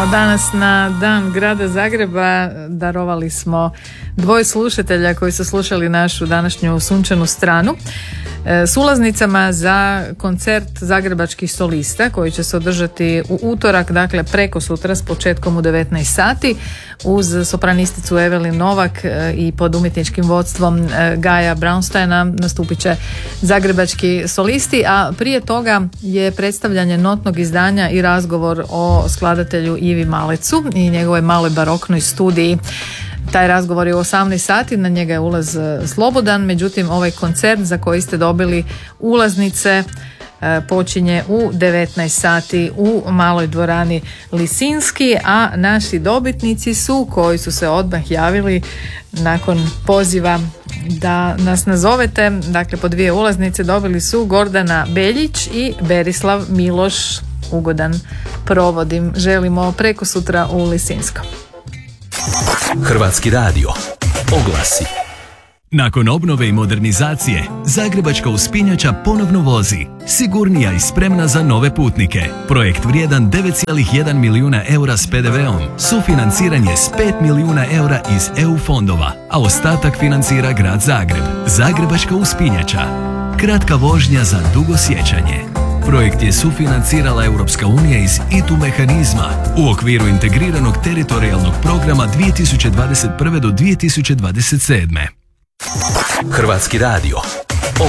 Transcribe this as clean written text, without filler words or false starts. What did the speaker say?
danas na dan grada Zagreba darovali smo dvoje slušatelja koji su slušali našu današnju sunčanu stranu s ulaznicama za koncert zagrebačkih solista koji će se održati u utorak, dakle preko sutra s početkom u 19 sati uz sopranisticu Evelin Novak i pod umjetničkim vodstvom Gaja Braunsteina nastupit će zagrebački solisti, a prije toga je predstavljanje notnog izdanja i razgovor o skladatelju Ivi Malecu i njegovoj maloj baroknoj studiji. Taj razgovor je u 18 sati, na njega je ulaz slobodan, međutim ovaj koncert za koji ste dobili ulaznice počinje u 19 sati u maloj dvorani Lisinski, a naši dobitnici su, koji su se odmah javili nakon poziva da nas nazovete, dakle po 2 ulaznice dobili su Gordana Beljić i Berislav Miloš. Ugodan provod im želimo preko sutra u Lisinskom. Hrvatski radio. Oglasi. Nakon obnove i modernizacije, Zagrebačka uspinjača ponovno vozi, sigurnija i spremna za nove putnike. Projekt vrijedan 9,1 milijuna eura s PDV-om, sufinanciranje s 5 milijuna eura iz EU fondova, a ostatak financira grad Zagreb. Zagrebačka uspinjača. Kratka vožnja za dugo sjećanje. Projekt je sufinancirala Europska unija iz ITU mehanizma u okviru integriranog teritorijalnog programa 2021. do 2027. Hrvatski radio.